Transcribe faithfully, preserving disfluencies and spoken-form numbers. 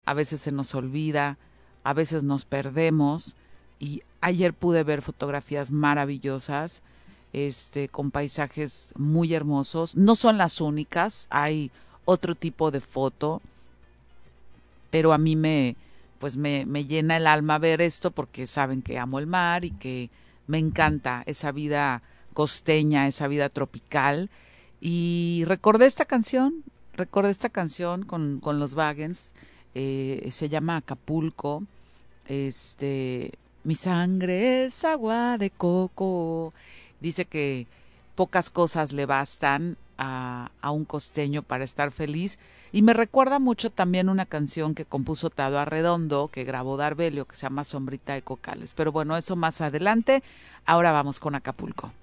a veces se nos olvida, a veces nos perdemos. Y ayer pude ver fotografías maravillosas, este, con paisajes muy hermosos. No son las únicas, hay otro tipo de foto, pero a mí me, pues me, me llena el alma ver esto porque saben que amo el mar y que me encanta esa vida costeña, esa vida tropical. Y recordé esta canción, recordé esta canción con, con los Wagens, eh, se llama Acapulco, este, mi sangre es agua de coco. Dice que pocas cosas le bastan a, a un costeño para estar feliz. Y me recuerda mucho también una canción que compuso Tado Arredondo, que grabó Darbelio, que se llama Sombrita de Cocales. Pero bueno, eso más adelante. Ahora vamos con Acapulco.